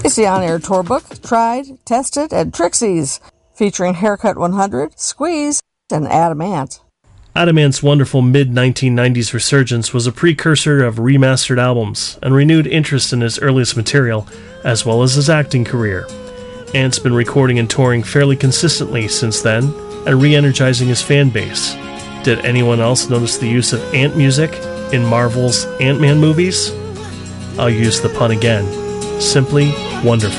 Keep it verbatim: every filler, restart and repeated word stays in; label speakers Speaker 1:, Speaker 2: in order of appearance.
Speaker 1: It's the on-air tour book, Tried, Tested, and Trixies, featuring Haircut one hundred, Squeeze, and Adam Ant.
Speaker 2: Adam Ant's wonderful mid nineteen nineties resurgence was a precursor of remastered albums and renewed interest in his earliest material, as well as his acting career. Ant's been recording and touring fairly consistently since then, and re-energizing his fan base. Did anyone else notice the use of Ant music in Marvel's Ant-Man movies? I'll use the pun again. Simply wonderful.